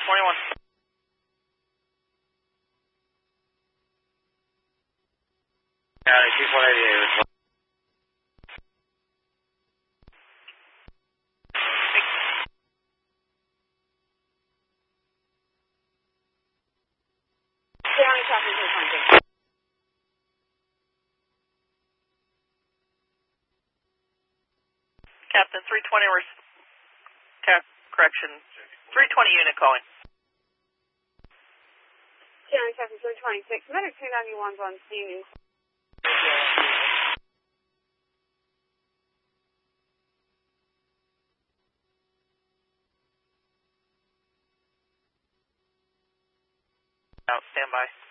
321. Chief 188. Captain 320, correction, 320 unit calling. County Captain 326, Medic 291's on scene. Out, stand by.